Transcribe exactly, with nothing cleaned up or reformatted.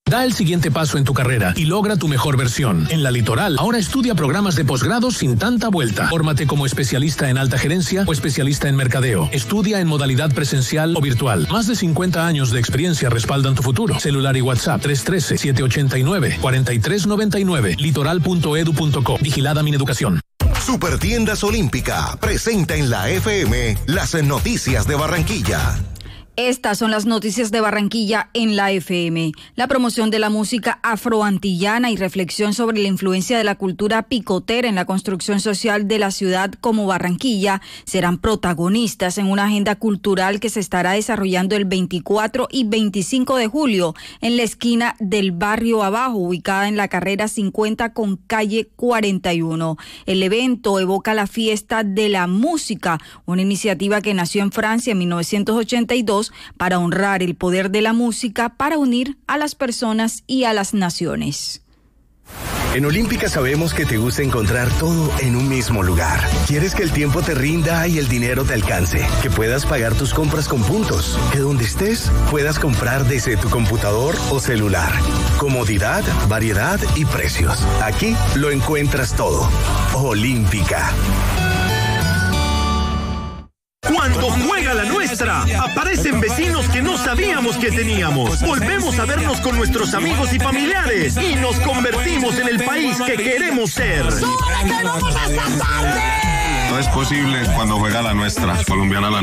Da el siguiente paso en tu carrera y logra tu mejor versión. En La Litoral, ahora estudia programas de posgrado sin tanta vuelta. Fórmate como especialista en alta gerencia o especialista en mercadeo. Estudia en modalidad presencial o virtual. Más de cincuenta años de experiencia respaldan tu futuro. Celular y WhatsApp tres uno tres, siete ocho nueve, cuatro tres nueve nueve. litoral punto edu punto co. Vigilada Mineducación. Supertiendas Olímpica presenta en la F M las noticias de Barranquilla. Estas son las noticias de Barranquilla en la F M. La promoción de la música afroantillana y reflexión sobre la influencia de la cultura picotera en la construcción social de la ciudad como Barranquilla serán protagonistas en una agenda cultural que se estará desarrollando el veinticuatro y veinticinco de julio en la esquina del Barrio Abajo, ubicada en la carrera cincuenta con calle cuarenta y uno. El evento evoca la fiesta de la música, una iniciativa que nació en Francia en mil novecientos ochenta y dos para honrar el poder de la música para unir a las personas y a las naciones. En Olímpica sabemos que te gusta encontrar todo en un mismo lugar. Quieres que el tiempo te rinda y el dinero te alcance, que puedas pagar tus compras con puntos, que donde estés puedas comprar desde tu computador o celular. Comodidad, variedad y precios. Aquí lo encuentras todo. Olímpica. Cuando juega la nuestra, aparecen vecinos que no sabíamos que teníamos. Volvemos a vernos con nuestros amigos y familiares y nos convertimos en el país que queremos ser. No es posible cuando juega la nuestra, colombiana la